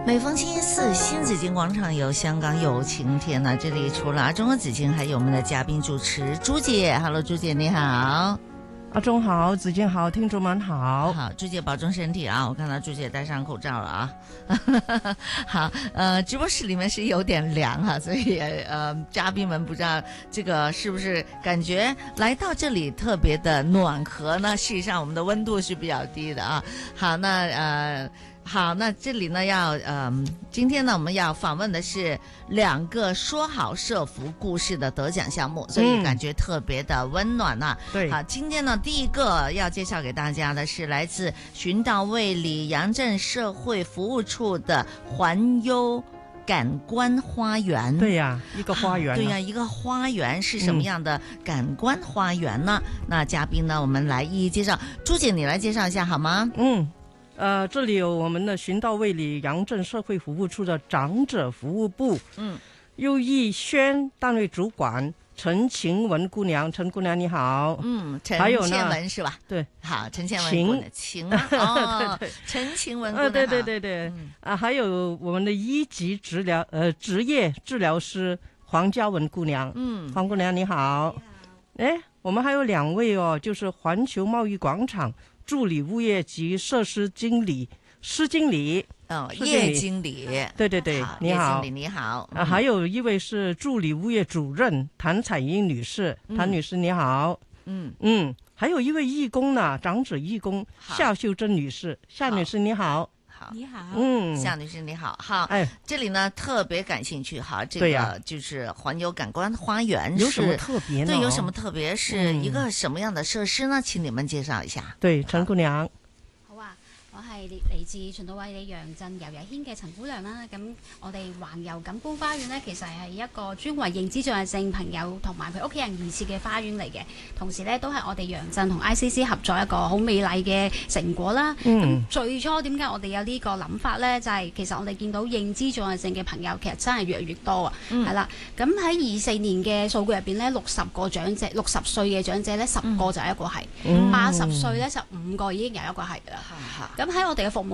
每逢星期四，新紫荆广场有香港有晴天呢。这里除了阿中和紫荆，还有我们的嘉宾主持朱姐。Hello， 朱姐你好。 阿中好，紫荆好，听众们好。 好，朱姐保重身体啊！我看到朱姐戴上口罩了啊。好，直播室里面是有点凉哈，所以嘉宾们不知道这个是不是感觉来到这里特别的暖和呢？事实上，我们的温度是比较低的啊。好，好，那这里呢今天呢我们要访问的是2个说好社福故事的得奖项目，所以感觉特别的温暖啊。 对， 好，今天呢第一个要介绍给大家的是来自寻道卫理杨镇社会服务处的环优感官花园。 对呀，一个花园。 对呀，一个花园是什么样的感官花园呢？那嘉宾呢我们来一一介绍。朱姐你来介绍一下好吗？ 这里有我们的寻道卫理杨镇社会服务处的长者服务部，邱逸轩单位主管，陈晴雯姑娘，陈姑娘你好。 陈倩雯是吧？对，好，陈倩雯晴哦，对，陈晴雯姑娘。 对，还有我们的一级职业治疗师黄嘉雯姑娘，黄姑娘你好。我们还有2位哦，就是环球贸易广场助理物业及设施经理施经理叶经理， 对，你好， 叶经理你好。 还有一位是助理物业主任谭彩英女士，谭女士你好。还有一位义工呢，长者义工夏秀珍女士，夏女士你好。 你好， 夏女士你好。好，这里呢特别感兴趣哈，这个就是环游感官花园有什么特别呢？ 对，有什么特别？是一个什么样的设施呢？请你们介绍一下。 对，陳姑娘。 好啊，我係嚟自循道衛理楊鎮遊日軒嘅陳姑娘啦。咁我哋環遊感官花園呢，其實係一個專為認知障礙症朋友同埋佢屋企人而設嘅花園嚟嘅。同時呢，都係我哋楊鎮同 ICC 合作一個好美麗嘅成果啦。咁最初點解我哋有呢個諗法呢？就係其實我哋見到認知障礙症嘅朋友其實真係越嚟越多啊。係啦，咁喺24年嘅數據入邊呢，60個長者，60歲嘅長者呢，10個就有一個係，80歲呢，15個已經有一個係㗎啦。咁喺我哋嘅服務